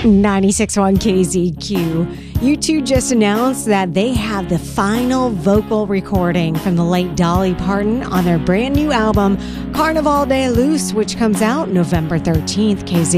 96.1 KZQ. U2 just announced that they have the final vocal recording from the late Dolly Parton on their brand new album, Carnival de Luz, which comes out November 13th. KZQ.